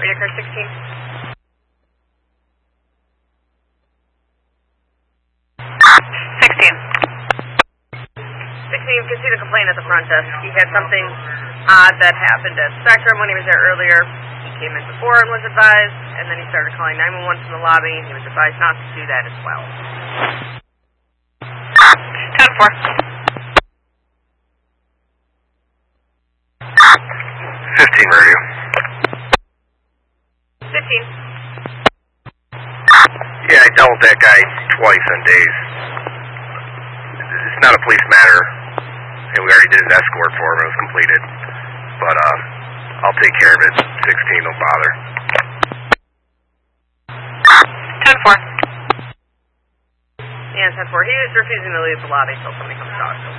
Radio car 16. 16, you can see the complaint at the front desk. He had something odd that happened at Spectrum when he was there earlier. He came in before and was advised, and then he started calling 911 from the lobby, and he was advised not to do that as well. 10-4. 15 radio. 15. Yeah, I dealt with that guy twice on days. It's not a police matter, and we already did his escort for him. It was completed. But I'll take care of it. 16, don't bother. 10-4. Yeah, 10-4. He was refusing to leave the lobby until somebody comes to talk to him.